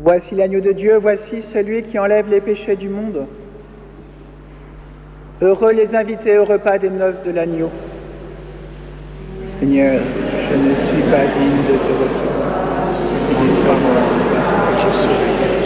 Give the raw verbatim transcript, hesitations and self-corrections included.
Voici l'agneau de Dieu, voici celui qui enlève les péchés du monde. Heureux les invités au repas des noces de l'agneau. Seigneur, je ne suis pas digne de te recevoir. Mais sois-moi, je suis.